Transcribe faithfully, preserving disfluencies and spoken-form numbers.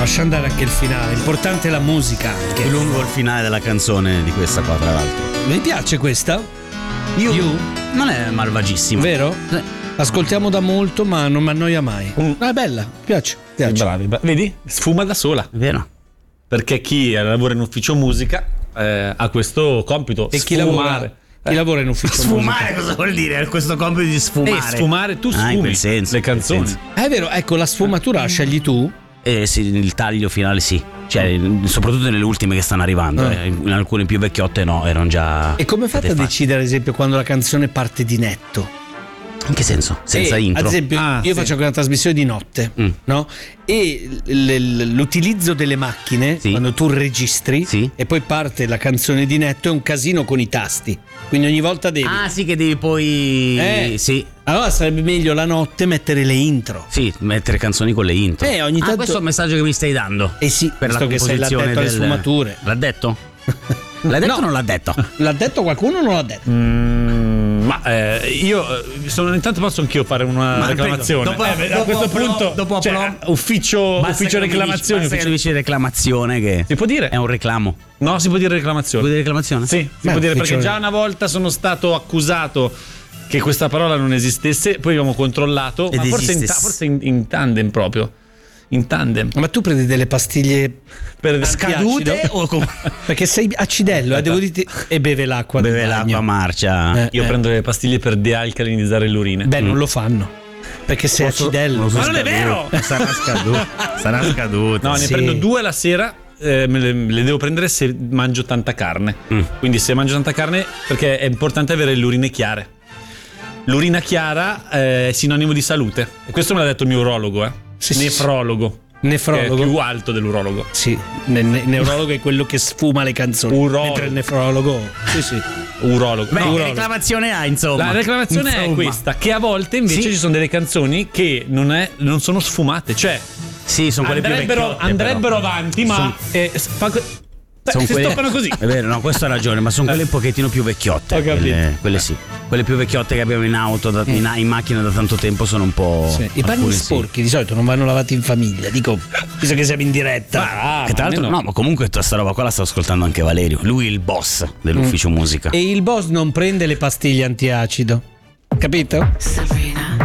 lascia andare anche il finale. L'importante è la musica. Che è lungo il finale della canzone di questa qua, tra l'altro. Vi piace questa? You? You? Non è malvagissima. Vero? Sì. Ascoltiamo da molto, ma non mi annoia mai. Mm. Ah, è bella, mi piace. mi piace. Bravi, bravi. Vedi? Sfuma da sola. È vero. Perché chi lavora in ufficio musica eh, ha questo compito. E chi sfumare. lavora, chi lavora in ufficio Sfumare musica? cosa vuol dire? Questo compito di sfumare. Eh, sfumare, tu Ah, in sfumi quel senso, le in quel canzoni. senso. Ah, è vero, ecco, la sfumatura la scegli tu? Eh sì, il taglio finale sì. Cioè, soprattutto nelle ultime che stanno arrivando. Ah. eh. In alcune più vecchiotte no, erano già. E come fate a state fatte. decidere, ad esempio, quando la canzone parte di netto? In che senso? Senza Eh, intro? Ad esempio, Ah, io sì. faccio una trasmissione di notte, Mm. no? E l- l- l'utilizzo delle macchine, Sì. quando tu registri Sì. e poi parte la canzone di netto, è un casino con i tasti. Quindi ogni volta devi. Ah, sì, che devi poi. Eh. Sì. Allora sarebbe meglio la notte mettere le intro. Sì, mettere canzoni con le intro. Eh, ogni Ah, tanto- questo è il messaggio che mi stai dando. Eh sì, Per la visto che sei composizione l'addetto alle del- sfumature. L'ha detto? L'ha detto No. o non l'ha detto? L'ha detto qualcuno o non l'ha detto? Mm, ma eh, io eh, sono, intanto posso anch'io fare una Ma reclamazione. prego, dopo- Eh, beh, a dopo questo appro- punto dopo cioè, appro- ufficio, Basta ufficio che non mi reclamazioni. dici- Basta che ufficio- mi dici reclamazione che Si può dire? è un reclamo. No, si può dire Si reclamazione. può dire reclamazione? Sì, si Beh, può dire ufficio- perché già una volta sono stato accusato che questa parola non esistesse, poi abbiamo controllato, Ed ma forse, in, ta- esiste. forse in, in tandem proprio. In tandem. Ma tu prendi delle pastiglie Per scadute Scadute o com- perché sei acidello, eh, devo dirti, e beve l'acqua. del beve l'acqua bagno. marcia? Eh. Io prendo le pastiglie per dealcalinizzare l'urina. Beh, non lo fanno perché sei acidello. Ma non è vero! Sarà scaduto. Sarà scaduto. No, ne Sì. prendo due la sera. eh, me le, le devo prendere se mangio tanta carne. Mm. Quindi se mangio tanta carne, perché è importante avere le urine chiare. L'urina chiara eh, è sinonimo di salute. E questo me l'ha detto il mio urologo, eh. Sì, sì, Nefrologo. Nefrologo. Che è più alto dell'urologo. Sì, ne- ne- neurologo è quello che sfuma le canzoni. Urologo. Mentre il nefrologo. Sì, sì. Urologo. Beh, No, che urologo. reclamazione ha, insomma? La reclamazione è Insomma. questa, che a volte invece Sì. ci sono delle canzoni che non, è, non sono sfumate, cioè Sì, sono quelle più andrebbero, vecchiotte, andrebbero però. avanti, ma Son- eh, fa- beh, Sono si quelle- stoppano così. È vero, no, questo ha ragione, ma sono quelle un pochettino più vecchiotte. Ho capito. Quelle, quelle sì. Quelle più vecchiotte che abbiamo in auto, da- in, in macchina da tanto tempo sono un po'. Sì. I panni alcune sì. sporchi di solito non vanno lavati in famiglia. Dico, visto che siamo in diretta. Ah, Che tra ma l'altro, almeno- no, ma comunque tutta sta roba qua la sta ascoltando anche Valerio. Lui è il boss dell'ufficio musica. E il boss non prende le pastiglie antiacido. Capito? Sabrina.